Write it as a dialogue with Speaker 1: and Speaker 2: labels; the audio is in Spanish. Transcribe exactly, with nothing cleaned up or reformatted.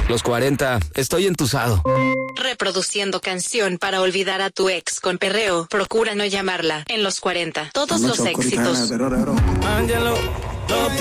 Speaker 1: Los cuarenta, estoy entusado.
Speaker 2: Reproduciendo canción para olvidar a tu ex con perreo. Procura no llamarla en los cuarenta. Todos los éxitos.
Speaker 3: Ángelo.